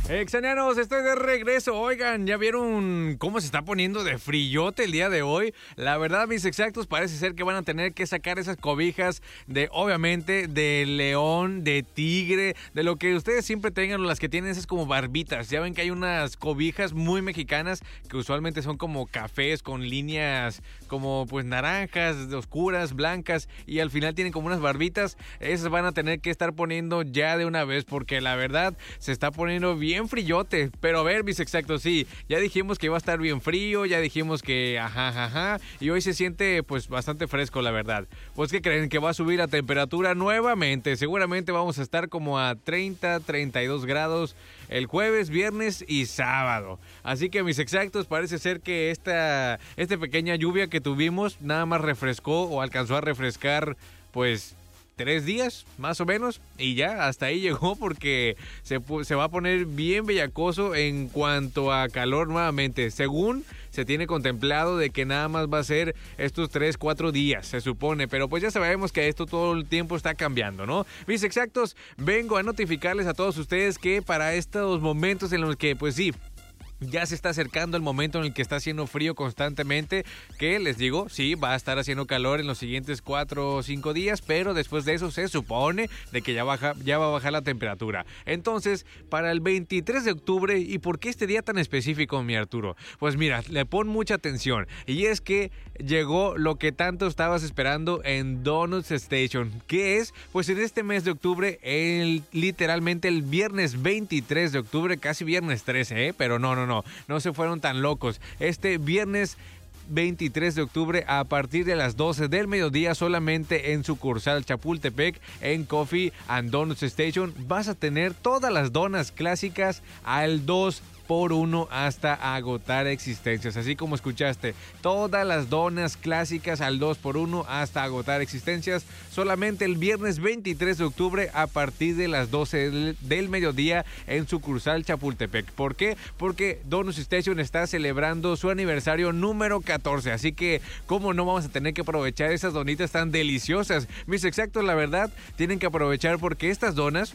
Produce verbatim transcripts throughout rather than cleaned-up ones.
Exanianos, estoy de regreso. Oigan, ¿ya vieron cómo se está poniendo de frillote el día de hoy? La verdad, mis exactos, parece ser que van a tener que sacar esas cobijas de, obviamente, de león, de tigre, de lo que ustedes siempre tengan, las que tienen esas como barbitas. Ya ven que hay unas cobijas muy mexicanas que usualmente son como cafés con líneas como pues naranjas, oscuras, blancas, y al final tienen como unas barbitas. Esas van a tener que estar poniendo ya de una vez, porque la verdad se está poniendo bien frillote. Pero a ver, mis exactos, sí, ya dijimos que iba a estar bien frío, ya dijimos que ajá, ajá, ajá, y hoy se siente pues bastante fresco, la verdad. Pues ¿qué creen? Que va a subir la temperatura nuevamente. Seguramente vamos a estar como a treinta, treinta y dos grados el jueves, viernes y sábado. Así que, mis exactos, parece ser que esta, esta pequeña lluvia que tuvimos nada más refrescó o alcanzó a refrescar pues tres días, más o menos, y ya hasta ahí llegó, porque se, se va a poner bien bellacoso en cuanto a calor nuevamente. Según se tiene contemplado de que nada más va a ser estos tres, cuatro días, se supone, pero pues ya sabemos que esto todo el tiempo está cambiando, ¿no? Mis exactos, vengo a notificarles a todos ustedes que para estos momentos en los que, pues sí, ya se está acercando el momento en el que está haciendo frío constantemente, que les digo, sí, va a estar haciendo calor en los siguientes cuatro o cinco días, pero después de eso se supone de que ya, baja, ya va a bajar la temperatura. Entonces, para el veintitrés de octubre, ¿y por qué este día tan específico, mi Arturo? Pues mira, le pon mucha atención, y es que llegó lo que tanto estabas esperando en Donuts Station. ¿Qué es? Pues en este mes de octubre, el, literalmente el viernes veintitrés de octubre, casi viernes trece, ¿eh? Pero no, no, no, no se fueron tan locos. Este viernes veintitrés de octubre, a partir de las doce del mediodía, solamente en sucursal Chapultepec, en Coffee and Donuts Station, vas a tener todas las donas clásicas al dos por uno hasta agotar existencias. Así como escuchaste, todas las donas clásicas al dos por uno hasta agotar existencias, solamente el viernes veintitrés de octubre a partir de las doce del, del mediodía en sucursal Chapultepec. ¿Por qué? Porque Donuts Station está celebrando su aniversario número catorce, así que cómo no vamos a tener que aprovechar esas donitas tan deliciosas. Mis exactos, la verdad, tienen que aprovechar, porque estas donas,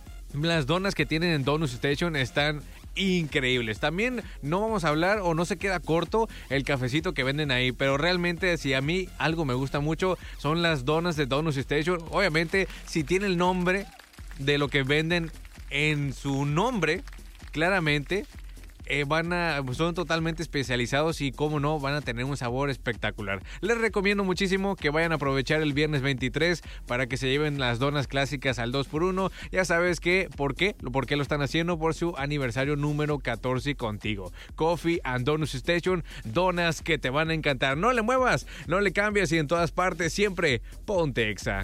las donas que tienen en Donuts Station están increíbles. También no vamos a hablar, o no se queda corto, el cafecito que venden ahí, pero realmente si a mí algo me gusta mucho son las donas de Donuts Station. Obviamente, si tiene el nombre de lo que venden en su nombre, claramente Eh, van a, son totalmente especializados y, como no, van a tener un sabor espectacular. Les recomiendo muchísimo que vayan a aprovechar el viernes veintitrés para que se lleven las donas clásicas al dos por uno. Ya sabes que, ¿por qué? ¿Por qué lo están haciendo? Por su aniversario número catorce contigo. Coffee and Donuts Station, donas que te van a encantar. No le muevas, no le cambies, y en todas partes siempre ponte Exa.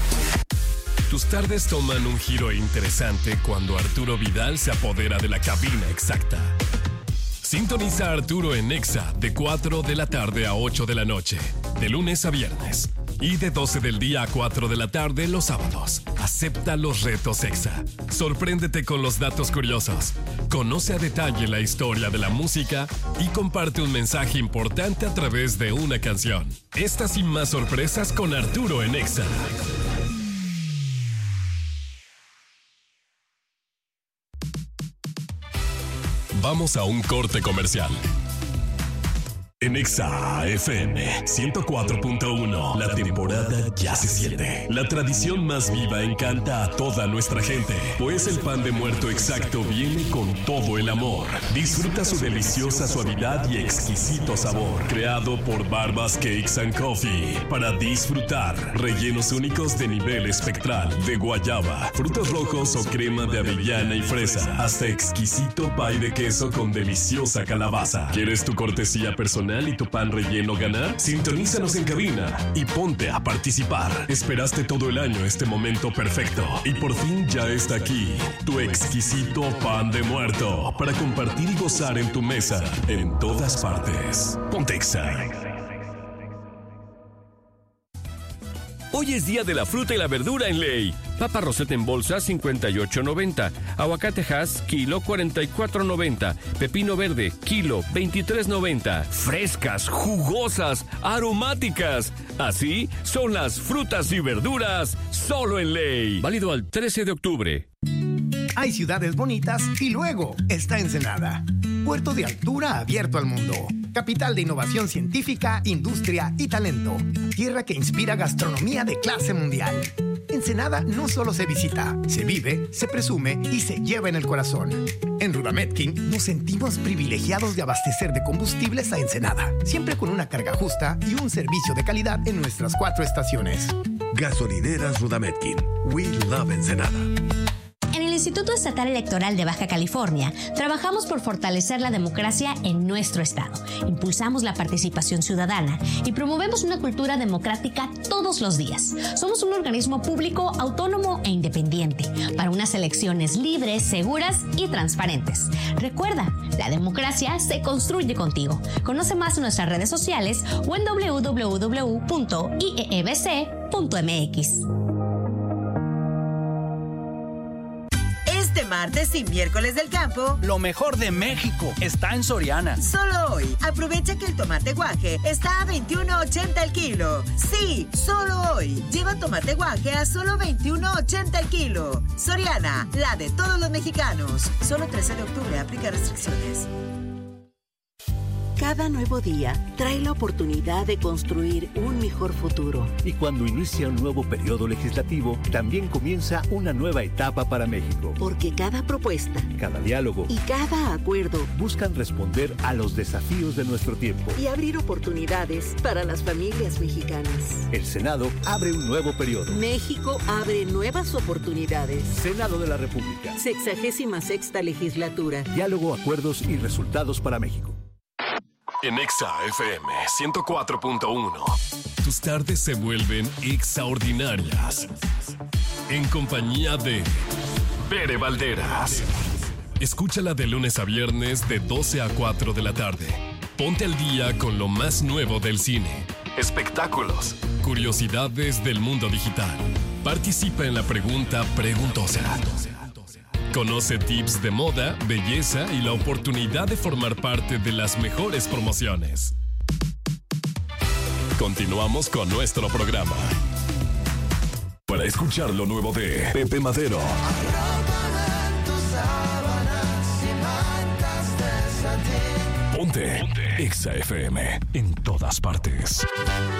Tus tardes toman un giro interesante cuando Arturo Vidal se apodera de la cabina exacta. Sintoniza a Arturo en Exa de cuatro de la tarde a ocho de la noche, de lunes a viernes, y de doce del día a cuatro de la tarde los sábados. Acepta los retos Exa. Sorpréndete con los datos curiosos. Conoce a detalle la historia de la música y comparte un mensaje importante a través de una canción. Estas y más sorpresas con Arturo en Exa. Vamos a un corte comercial. En Exa F M ciento cuatro punto uno, la temporada ya se siente. La tradición más viva encanta a toda nuestra gente, pues el pan de muerto exacto viene con todo el amor. Disfruta su deliciosa suavidad y exquisito sabor, creado por Barbas Cakes and Coffee, para disfrutar rellenos únicos de nivel espectral, de guayaba, frutos rojos o crema de avellana y fresa, hasta exquisito pie de queso con deliciosa calabaza. ¿Quieres tu cortesía personal y tu pan relleno ganar? Sintonízanos en cabina y ponte a participar. Esperaste todo el año este momento perfecto y por fin ya está aquí tu exquisito pan de muerto para compartir y gozar en tu mesa en todas partes. Ponte Exa. Hoy es día de la fruta y la verdura en Ley. Papa roseta en bolsa cincuenta y ocho noventa, aguacate Hass kilo cuarenta y cuatro noventa, pepino verde kilo veintitrés noventa. Frescas, jugosas, aromáticas. Así son las frutas y verduras solo en Ley. Válido al trece de octubre. Hay ciudades bonitas y luego está Ensenada. Puerto de altura abierto al mundo. Capital de innovación científica, industria y talento. Tierra que inspira gastronomía de clase mundial. Ensenada no solo se visita, se vive, se presume y se lleva en el corazón. En Rudametkin nos sentimos privilegiados de abastecer de combustibles a Ensenada, siempre con una carga justa y un servicio de calidad en nuestras cuatro estaciones. Gasolineras Rudametkin. We love Ensenada. En el Instituto Estatal Electoral de Baja California, trabajamos por fortalecer la democracia en nuestro estado. Impulsamos la participación ciudadana y promovemos una cultura democrática todos los días. Somos un organismo público, autónomo e independiente para unas elecciones libres, seguras y transparentes. Recuerda, la democracia se construye contigo. Conoce más en nuestras redes sociales o en doble u doble u doble u punto i e e b c punto m x. Este martes y miércoles del campo, lo mejor de México está en Soriana. Solo hoy, aprovecha que el tomate guaje está a veintiuno ochenta el kilo. Sí, solo hoy. Lleva tomate guaje a solo veintiuno ochenta el kilo. Soriana, la de todos los mexicanos. Solo trece de octubre, aplica restricciones. Cada nuevo día trae la oportunidad de construir un mejor futuro. Y cuando inicia un nuevo periodo legislativo, también comienza una nueva etapa para México. Porque cada propuesta, cada diálogo y cada acuerdo buscan responder a los desafíos de nuestro tiempo y abrir oportunidades para las familias mexicanas. El Senado abre un nuevo periodo. México abre nuevas oportunidades. Senado de la República. Sexagésima sexta legislatura. Diálogo, acuerdos y resultados para México. En Exa F M ciento cuatro punto uno, tus tardes se vuelven extraordinarias. En compañía de Bere Valderas. Escúchala de lunes a viernes de doce a cuatro de la tarde. Ponte al día con lo más nuevo del cine, espectáculos, curiosidades del mundo digital. Participa en la pregunta preguntosa. Conoce tips de moda, belleza y la oportunidad de formar parte de las mejores promociones. Continuamos con nuestro programa. Para escuchar lo nuevo de Pepe Madero. Ponte, Ponte. Exa F M en todas partes.